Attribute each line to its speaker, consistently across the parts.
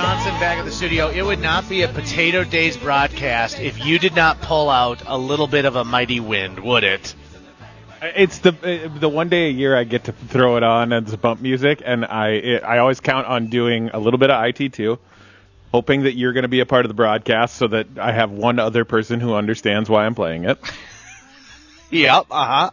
Speaker 1: Johnson back at the studio. It would not be a Potato Days broadcast if you did not pull out a little bit of a mighty wind, would it?
Speaker 2: It's the one day a year I get to throw it on as bump music, and I always count on doing a little bit of IT too, hoping that you're going to be a part of the broadcast so that I have one other person who understands why I'm playing it.
Speaker 1: Yep,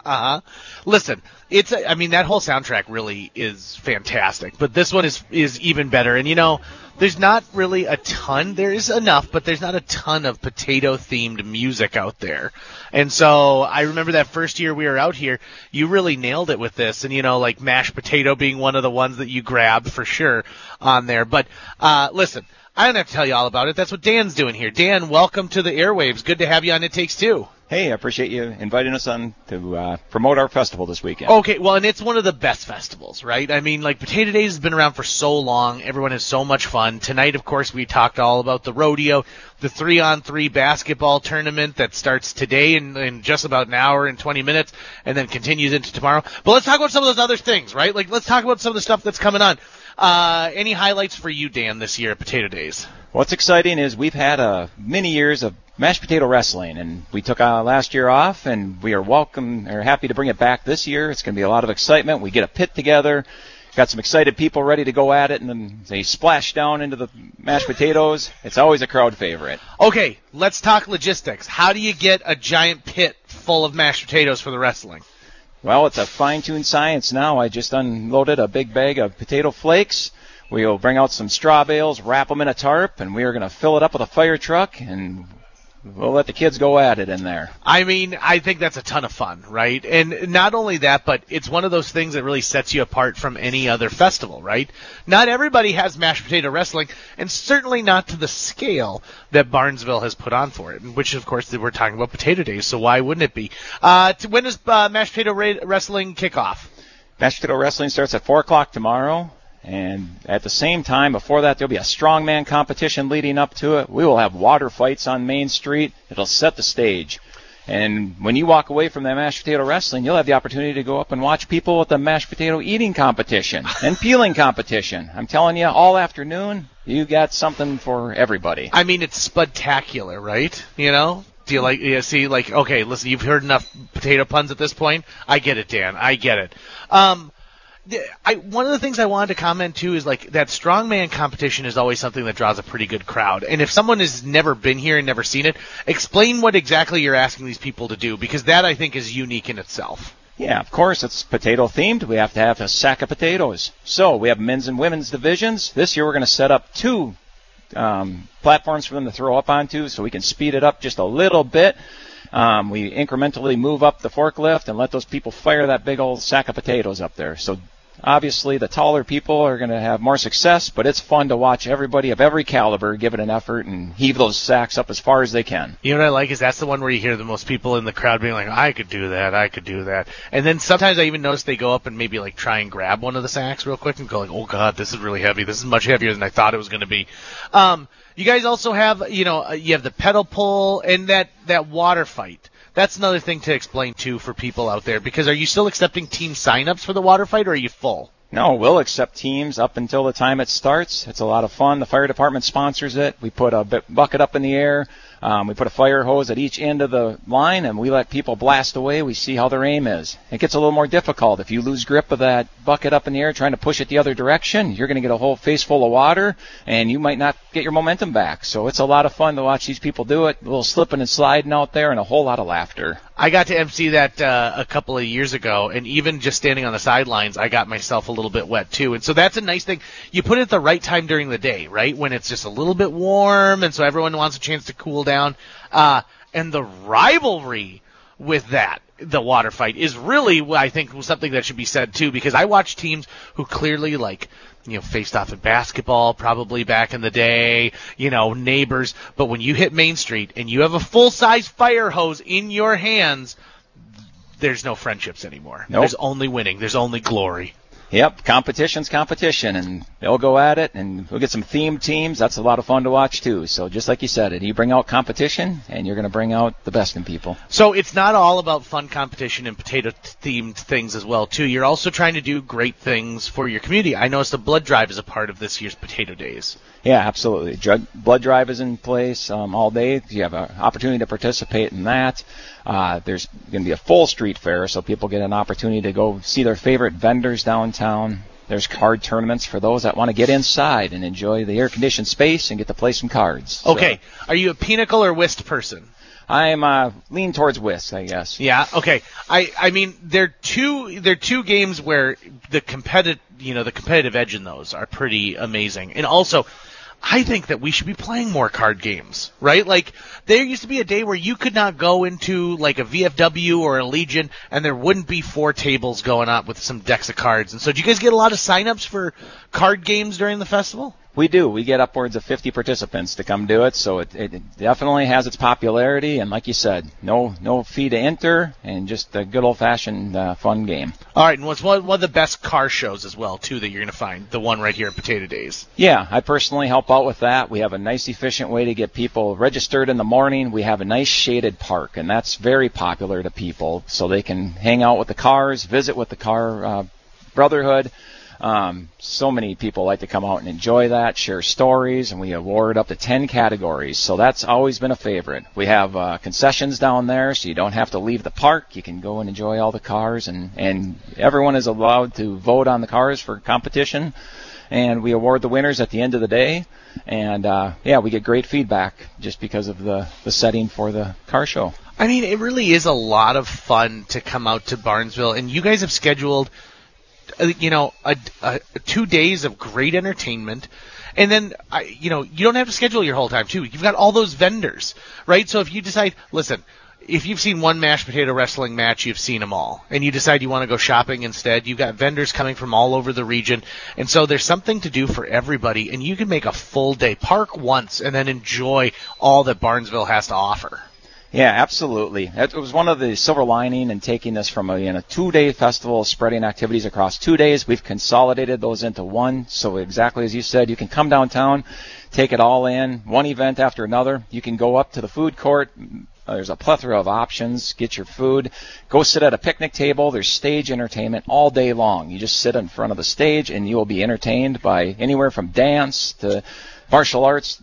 Speaker 1: Listen, that whole soundtrack really is fantastic, but this one is even better. And, there's not really a ton. There is enough, but there's not a ton of potato-themed music out there. And so I remember that first year we were out here, you really nailed it with this. And, like mashed potato being one of the ones that you grabbed for sure on there. But, listen, I don't have to tell you all about it. That's what Dan's doing here. Dan, welcome to the airwaves. Good to have you on It Takes Two.
Speaker 3: Hey, I appreciate you inviting us on to promote our festival this weekend.
Speaker 1: Okay, well, and it's one of the best festivals, right? I mean, Potato Days has been around for so long. Everyone has so much fun. Tonight, of course, we talked all about the rodeo, the 3-on-3 basketball tournament that starts today in just about an hour and 20 minutes and then continues into tomorrow. But let's talk about some of those other things, right? Let's talk about some of the stuff that's coming on. Any highlights for you, Dan, this year at Potato Days?
Speaker 3: What's exciting is we've had many years of mashed potato wrestling, and we took last year off, and we are happy to bring it back this year. It's going to be a lot of excitement. We get a pit together, got some excited people ready to go at it, and then they splash down into the mashed potatoes. It's always a crowd favorite.
Speaker 1: Okay, let's talk logistics. How do you get a giant pit full of mashed potatoes for the wrestling?
Speaker 3: Well, it's a fine-tuned science now. I just unloaded a big bag of potato flakes. We'll bring out some straw bales, wrap them in a tarp, and we are going to fill it up with a fire truck, and we'll let the kids go at it in there.
Speaker 1: I think that's a ton of fun, right? And not only that, but it's one of those things that really sets you apart from any other festival, right? Not everybody has mashed potato wrestling, and certainly not to the scale that Barnesville has put on for it, which, of course, we're talking about Potato Days, so why wouldn't it be? When does mashed potato wrestling kick off?
Speaker 3: Mashed potato wrestling starts at 4 o'clock tomorrow. And at the same time, before that, there'll be a strongman competition leading up to it. We will have water fights on Main Street. It'll set the stage. And when you walk away from that mashed potato wrestling, you'll have the opportunity to go up and watch people with the mashed potato eating competition and peeling competition. I'm telling you, all afternoon, you got something for everybody.
Speaker 1: It's spectacular, right? Do you okay, listen, you've heard enough potato puns at this point. I get it, Dan. I get it. One of the things I wanted to comment too is that strongman competition is always something that draws a pretty good crowd. And if someone has never been here and never seen it, explain what exactly you're asking these people to do, because that I think is unique in itself.
Speaker 3: Yeah, of course, it's potato themed. We have to have a sack of potatoes. So we have men's and women's divisions. This year we're going to set up 2 platforms for them to throw up onto so we can speed it up just a little bit. We incrementally move up the forklift and let those people fire that big old sack of potatoes up there. So obviously the taller people are going to have more success, but it's fun to watch everybody of every caliber give it an effort and heave those sacks up as far as they can.
Speaker 1: You know what I like is that's the one where you hear the most people in the crowd being like, I could do that. And then sometimes I even notice they go up and maybe try and grab one of the sacks real quick and go oh God, this is really heavy. This is much heavier than I thought it was going to be. You guys also have, you have the pedal pull and that water fight. That's another thing to explain, too, for people out there, because are you still accepting team sign-ups for the water fight, or are you full?
Speaker 3: No, we'll accept teams up until the time it starts. It's a lot of fun. The fire department sponsors it. We put a bucket up in the air. We put a fire hose at each end of the line, and we let people blast away. We see how their aim is. It gets a little more difficult. If you lose grip of that bucket up in the air trying to push it the other direction, you're going to get a whole face full of water, and you might not get your momentum back. So it's a lot of fun to watch these people do it. A little slipping and sliding out there, and a whole lot of laughter.
Speaker 1: I got to MC that a couple of years ago, and even just standing on the sidelines, I got myself a little bit wet, too. And so that's a nice thing. You put it at the right time during the day, right, when it's just a little bit warm, and so everyone wants a chance to cool down. And the rivalry with the water fight, is really, I think, something that should be said, too, because I watch teams who clearly, faced off in basketball probably back in the day, neighbors. But when you hit Main Street and you have a full-size fire hose in your hands, there's no friendships anymore.
Speaker 3: Nope.
Speaker 1: There's only winning. There's only glory.
Speaker 3: Yep, competition's competition, and they'll go at it, and we'll get some themed teams. That's a lot of fun to watch, too. So just like you said, you bring out competition, and you're going to bring out the best in people.
Speaker 1: So it's not all about fun competition and potato-themed things as well, too. You're also trying to do great things for your community. I noticed the blood drive is a part of this year's Potato Days.
Speaker 3: Yeah, absolutely. Blood drive is in place all day. You have an opportunity to participate in that. There's going to be a full street fair, so people get an opportunity to go see their favorite vendors downtown. There's card tournaments for those that want to get inside and enjoy the air-conditioned space and get to play some cards.
Speaker 1: Okay. So, are you a Pinnacle or Whist person?
Speaker 3: I'm lean towards Whist, I guess.
Speaker 1: Yeah. Okay. I mean, they're two games where the competitive edge in those are pretty amazing, and also, I think that we should be playing more card games, right? Like, there used to be a day where you could not go into, like, a VFW or a Legion, and there wouldn't be 4 tables going up with some decks of cards. And so, do you guys get a lot of sign-ups for card games during the festival?
Speaker 3: We do. We get upwards of 50 participants to come do it, so it definitely has its popularity. And like you said, no fee to enter, and just a good old-fashioned fun game.
Speaker 1: All right, and what's one of the best car shows as well, too, that you're going to find? The one right here at Potato Days.
Speaker 3: Yeah, I personally help out with that. We have a nice, efficient way to get people registered in the morning. We have a nice shaded park, and that's very popular to people, so they can hang out with the cars, visit with the car brotherhood. So many people like to come out and enjoy that, share stories, and we award up to 10 categories. So that's always been a favorite. We have concessions down there, so you don't have to leave the park. You can go and enjoy all the cars, and everyone is allowed to vote on the cars for competition. And we award the winners at the end of the day. And, we get great feedback just because of the setting for the car show.
Speaker 1: I mean, it really is a lot of fun to come out to Barnesville, and you guys have scheduled 2 days of great entertainment. And then, you don't have to schedule your whole time, too. You've got all those vendors, right? So if you decide, listen, if you've seen one mashed potato wrestling match, you've seen them all. And you decide you want to go shopping instead, you've got vendors coming from all over the region. And so there's something to do for everybody. And you can make a full day. Park once and then enjoy all that Barnesville has to offer.
Speaker 3: Yeah, absolutely. It was one of the silver lining in taking this from a 2-day festival, spreading activities across 2 days. We've consolidated those into one. So exactly as you said, you can come downtown, take it all in, one event after another. You can go up to the food court. There's a plethora of options. Get your food. Go sit at a picnic table. There's stage entertainment all day long. You just sit in front of the stage, and you will be entertained by anywhere from dance to martial arts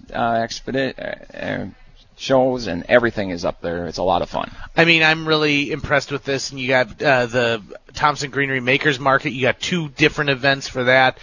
Speaker 3: shows, and everything is up there. It's a lot of fun.
Speaker 1: I mean, I'm really impressed with this. And you got the Thompson Greenery Makers Market. You got 2 different events for that.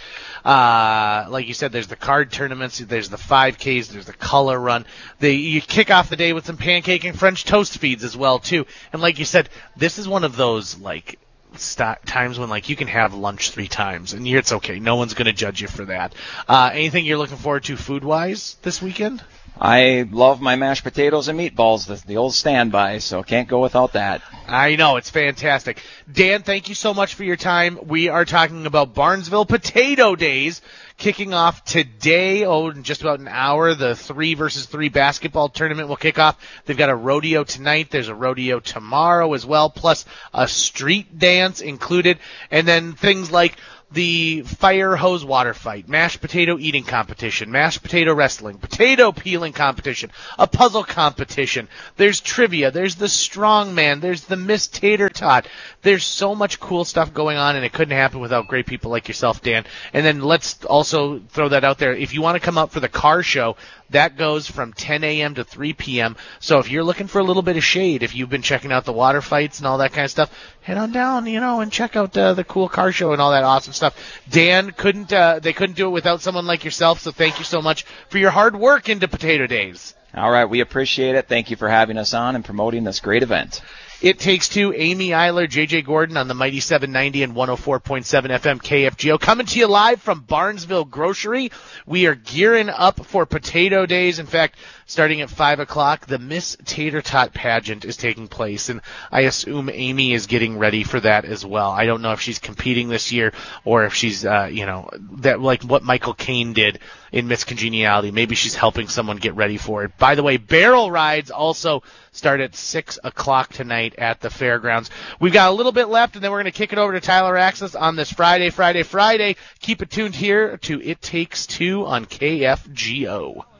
Speaker 1: Like you said, there's the card tournaments, there's the 5Ks, there's the color run. You kick off the day with some pancake and French toast feeds as well, too. And like you said, this is one of those, like, times when, like, you can have lunch 3 times, and it's okay. No one's going to judge you for that. Anything you're looking forward to food-wise this weekend?
Speaker 3: I love my mashed potatoes and meatballs, the old standby, so can't go without that.
Speaker 1: I know, it's fantastic. Dan, thank you so much for your time. We are talking about Barnesville Potato Days, kicking off today, in just about an hour. The 3-versus-3 basketball tournament will kick off. They've got a rodeo tonight. There's a rodeo tomorrow as well, plus a street dance included, and then things like the fire hose water fight, mashed potato eating competition, mashed potato wrestling, potato peeling competition, a puzzle competition. There's trivia. There's the strongman. There's the Miss Tater Tot. There's so much cool stuff going on, and it couldn't happen without great people like yourself, Dan. And then let's also throw that out there. If you want to come up for the car show, that goes from 10 a.m. to 3 p.m. So if you're looking for a little bit of shade, if you've been checking out the water fights and all that kind of stuff, head on down, and check out the cool car show and all that awesome stuff. Dan, they couldn't do it without someone like yourself, so thank you so much for your hard work into Potato Days.
Speaker 3: All right, we appreciate it. Thank you for having us on and promoting this great event.
Speaker 1: It Takes Two, Amy Eiler, JJ Gordon on the Mighty 790 and 104.7 FM KFGO. Coming to you live from Barnesville Grocery. We are gearing up for Potato Days. In fact, starting at 5 o'clock, the Miss Tater Tot pageant is taking place, and I assume Amy is getting ready for that as well. I don't know if she's competing this year or if she's, that like what Michael Caine did in Miss Congeniality. Maybe she's helping someone get ready for it. By the way, barrel rides also start at 6 o'clock tonight night at the fairgrounds. We've got a little bit left, and then we're going to kick it over to Tyler Axis on this Friday. Keep it tuned here to It Takes Two on KFGO.